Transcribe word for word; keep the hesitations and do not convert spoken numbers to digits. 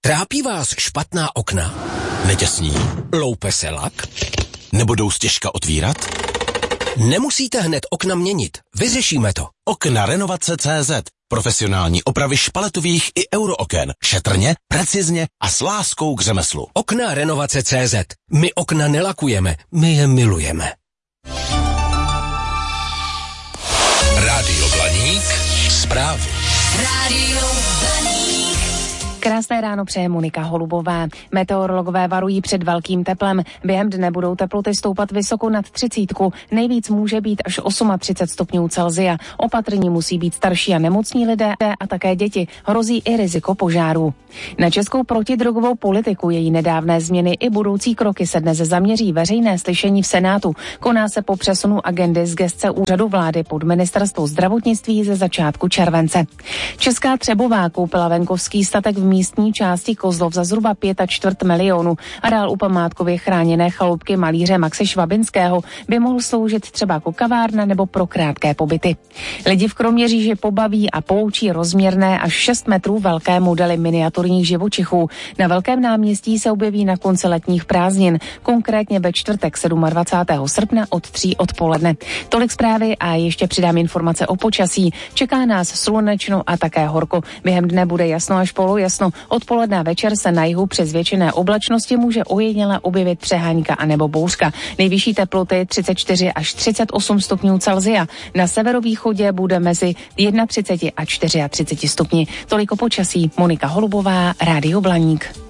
Trápí vás špatná okna? Netěsní? Loupe se lak? Nebudou stěžka otvírat? Nemusíte hned okna měnit. Vyřešíme to. Okna renovace tečka cé zet. Profesionální opravy špaletových i eurooken. Šetrně, precizně a s láskou k řemeslu. Okna renovace tečka cé zet. My okna nelakujeme, my je milujeme. Rádio Blaník. Zprávy. Rádio Blaník. Krásné ráno přeje Monika Holubová. Meteorologové varují před velkým teplem. Během dne budou teploty stoupat vysoko nad třicítku. Nejvíc může být až třicet osm stupňů Celsia. Opatrní musí být starší a nemocní lidé a také děti. Hrozí i riziko požárů. Na českou protidrogovou politiku, její nedávné změny i budoucí kroky se dnes zaměří veřejné slyšení v Senátu. Koná se po přesunu agendy z gesce úřadu vlády pod ministerstvo zdravotnictví ze začátku července. Česká Třebová koupila venkovský statek v místní části Kozlov za zhruba pět a čtvrt milionu a dál u památkově chráněné chalupky malíře Maxe Švabinského by mohl sloužit třeba jako kavárna nebo pro krátké pobyty. Lidi v Kroměříži pobaví a poučí rozměrné až šest metrů velké modely miniaturních živočichů. Na Velkém náměstí se objeví na konci letních prázdnin, konkrétně ve čtvrtek dvacátého sedmého srpna od tří odpoledne. Tolik zprávy a ještě přidám informace o počasí. Čeká nás slunečno a také horko. Během dne bude jasno až polojasno. Odpoledne a večer se na jihu přes většiné oblačnosti může ojediněle objevit přehánka anebo bouřka. Nejvyšší teploty třicet čtyři až třicet osm stupňů Celsia. Na severovýchodě bude mezi třicet jedna a třicet čtyři stupni. Toliko počasí. Monika Holubová, Rádio Blaník.